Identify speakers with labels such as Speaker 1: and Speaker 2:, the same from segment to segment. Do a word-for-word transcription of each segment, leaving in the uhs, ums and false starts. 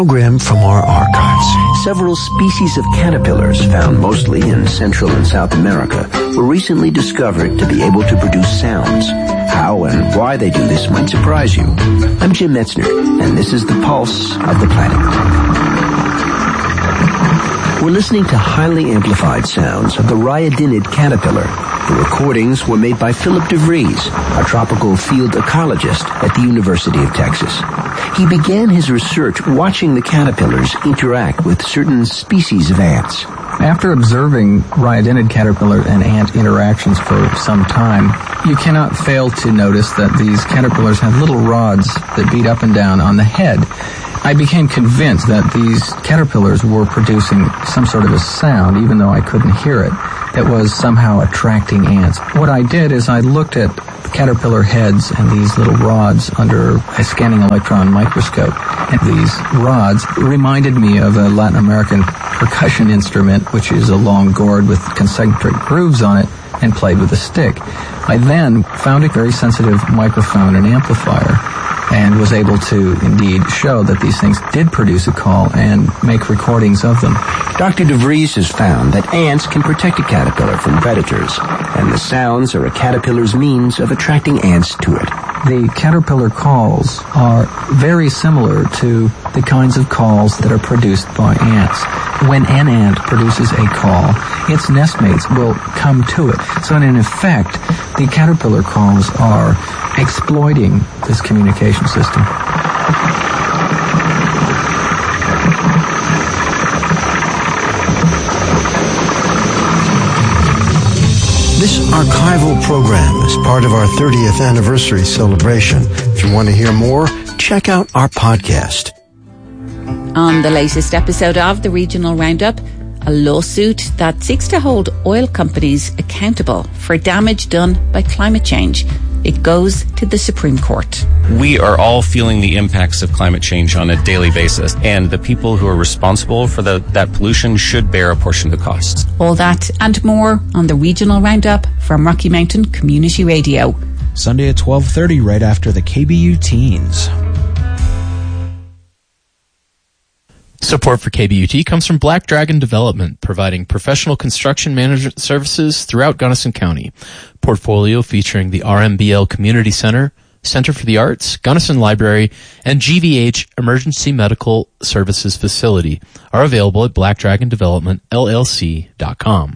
Speaker 1: Program from our archives. Several species of caterpillars found mostly in Central and South America were recently discovered to be able to produce sounds. How and why they do this might surprise you. I'm Jim Metzner, and this is the Pulse of the Planet. We're listening to highly amplified sounds of the rhyodinid caterpillar. The recordings were made by Philip DeVries, a tropical field ecologist at the University of Texas. He began his research watching the caterpillars interact with certain species of ants.
Speaker 2: After observing rhyodinid caterpillar and ant interactions for some time, you cannot fail to notice that these caterpillars have little rods that beat up and down on the head. I became convinced that these caterpillars were producing some sort of a sound, even though I couldn't hear it, that was somehow attracting ants. What I did is I looked at the caterpillar heads and these little rods under a scanning electron microscope. And these rods reminded me of a Latin American percussion instrument, which is a long gourd with concentric grooves on it, and played with a stick. I then found a very sensitive microphone and amplifier, and was able to indeed show that these things did produce a call and make recordings of them.
Speaker 1: Doctor DeVries has found that ants can protect a caterpillar from predators, and the sounds are a caterpillar's means of attracting ants to it.
Speaker 2: The caterpillar calls are very similar to the kinds of calls that are produced by ants. When an ant produces a call, its nestmates will come to it. So in effect, the caterpillar calls are exploiting this communication system.
Speaker 1: This archival program is part of our thirtieth anniversary celebration. If you want to hear more, check out our podcast.
Speaker 3: On the latest episode of the Regional Roundup, a lawsuit that seeks to hold oil companies accountable for damage done by climate change. It goes to the Supreme Court.
Speaker 4: We are all feeling the impacts of climate change on a daily basis, and the people who are responsible for the, that pollution should bear a portion of the costs.
Speaker 3: All that and more on the Regional Roundup from Rocky Mountain Community Radio.
Speaker 5: Sunday at twelve thirty, right after the K B U Teens.
Speaker 6: Support for K B U T comes from Black Dragon Development, providing professional construction management services throughout Gunnison County. Portfolio featuring the R M B L Community Center, Center for the Arts, Gunnison Library, and G V H Emergency Medical Services Facility are available at black dragon development L L C dot com.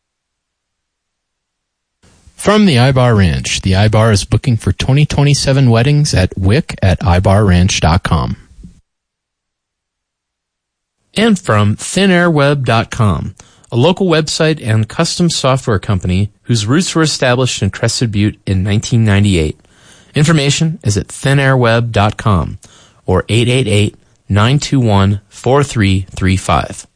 Speaker 6: From the Ibar Ranch, the Ibar is booking for twenty twenty-seven weddings at wick at ibar ranch dot com. And from thin air web dot com, a local website and custom software company whose roots were established in Crested Butte in nineteen ninety-eight. Information is at thin air web dot com or eight eight eight, nine two one, four three three five.